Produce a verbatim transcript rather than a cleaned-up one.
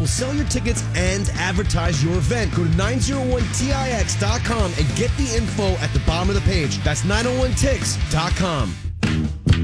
will sell your tickets and advertise your event. Go to nine oh one tix dot com and get the info at the bottom of the page. That's nine oh one tix dot com.